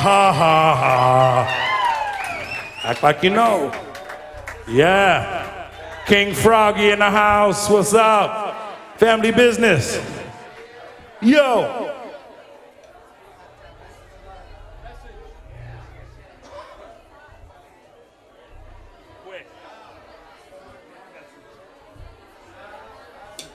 ha ha ha. Act like you know. Yeah. King Froggy in the house. What's up? Family business. Yo.